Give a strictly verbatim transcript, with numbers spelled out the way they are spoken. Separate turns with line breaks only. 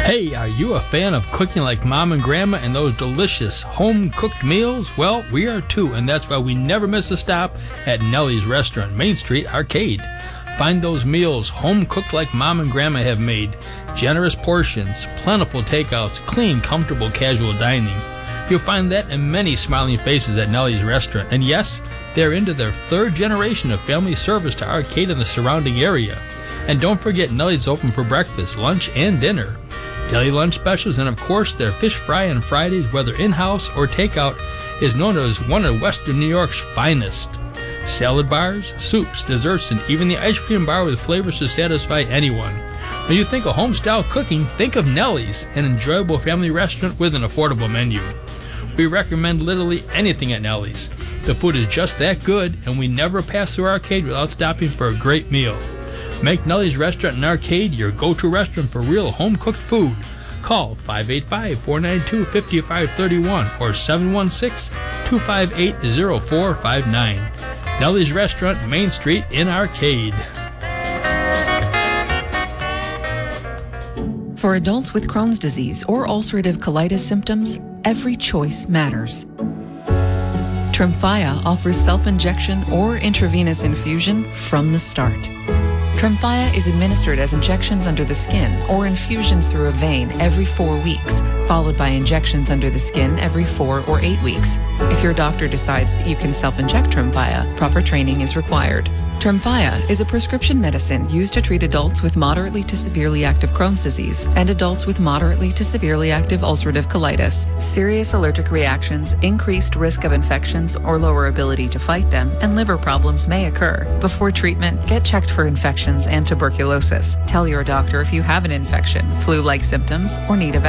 Hey, are you a fan of cooking like mom and grandma and those delicious home-cooked meals? Well, we are too, and that's why we never miss a stop at Nellie's Restaurant, Main Street Arcade. Find those meals home-cooked like mom and grandma have made. Generous portions, plentiful takeouts, clean, comfortable, casual dining. You'll find that in many smiling faces at Nellie's Restaurant. And yes, they're into their third generation of family service to Arcade and the surrounding area. And don't forget, Nellie's open for breakfast, lunch, and dinner. Daily lunch specials, and of course their fish fry on Fridays, whether in-house or takeout, is known as one of Western New York's finest. Salad bars, soups, desserts, and even the ice cream bar with flavors to satisfy anyone. When you think of home-style cooking, think of Nellie's, an enjoyable family restaurant with an affordable menu. We recommend literally anything at Nellie's. The food is just that good, and we never pass through Arcade without stopping for a great meal. Make Nellie's Restaurant and Arcade your go-to restaurant for real home-cooked food. Call five eight five, four nine two, five five three one or seven one six, two five eight, zero four five nine. Nellie's Restaurant, Main Street in Arcade.
For adults with Crohn's disease or ulcerative colitis symptoms, every choice matters. Tremfya offers self-injection or intravenous infusion from the start. Tremfya is administered as injections under the skin or infusions through a vein every four weeks, followed by injections under the skin every four or eight weeks. If your doctor decides that you can self-inject Tremfya, proper training is required. Tremfya is a prescription medicine used to treat adults with moderately to severely active Crohn's disease and adults with moderately to severely active ulcerative colitis. Serious allergic reactions, increased risk of infections or lower ability to fight them, and liver problems may occur. Before treatment, get checked for infections and tuberculosis. Tell your doctor if you have an infection, flu-like symptoms, or need a